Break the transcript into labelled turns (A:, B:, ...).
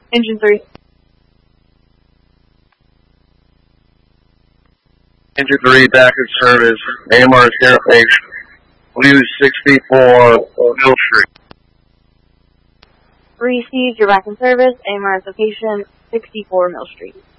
A: Engine 3.
B: Engine 3 back in service. AMR interface. Blue 64 Mill Street.
A: Received, you're back in service. AMR's location, 64 Mill Street.